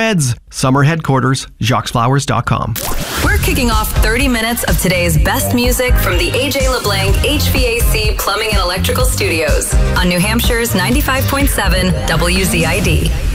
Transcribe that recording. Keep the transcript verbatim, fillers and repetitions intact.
Heads. Summer headquarters, jacques flowers dot com. We're kicking off thirty minutes of today's best music from the A J LeBlanc H V A C Plumbing and Electrical Studios on New Hampshire's ninety-five point seven W Z I D.